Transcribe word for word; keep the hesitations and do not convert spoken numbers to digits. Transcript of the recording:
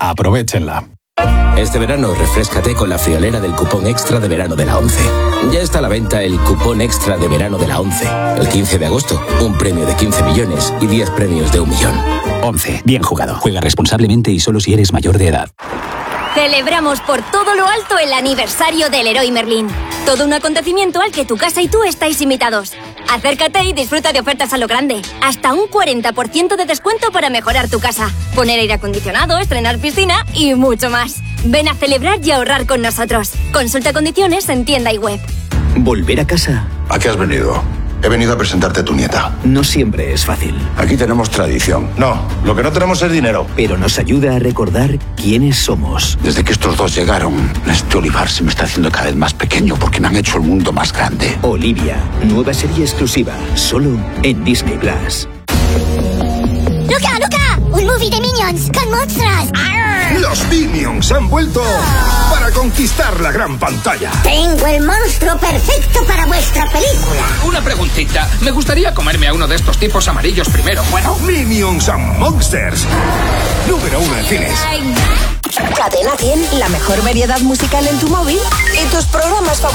Aprovéchenla. Este verano refréscate con la friolera del cupón extra de verano de la ONCE. Ya está a la venta el cupón extra de verano de la ONCE. El quince de agosto, un premio de quince millones y diez premios de un millón. ONCE. Bien jugado. Juega responsablemente y solo si eres mayor de edad. Celebramos por todo lo alto el aniversario del Leroy Merlin. Todo un acontecimiento al que tu casa y tú estáis invitados. Acércate y disfruta de ofertas a lo grande. Hasta un cuarenta por ciento de descuento para mejorar tu casa. Poner aire acondicionado, estrenar piscina y mucho más. Ven a celebrar y ahorrar con nosotros. Consulta condiciones en tienda y web. ¿Volver a casa? ¿A qué has venido? He venido a presentarte a tu nieta. No siempre es fácil. Aquí tenemos tradición. No, lo que no tenemos es dinero. Pero nos ayuda a recordar quiénes somos. Desde que estos dos llegaron, este olivar se me está haciendo cada vez más pequeño porque me han hecho el mundo más grande. Olivia, nueva serie exclusiva, solo en Disney Plus. ¡Luca, Luca! ¡Un movie de Minions con monstruos! Los Minions han vuelto para conquistar la gran pantalla. Tengo el monstruo perfecto para vuestra película. Una preguntita. Me gustaría comerme a uno de estos tipos amarillos primero. Bueno. Minions and Monsters. Número uno en cines. Cadena cien, la mejor variedad musical en tu móvil y tus programas favoritos.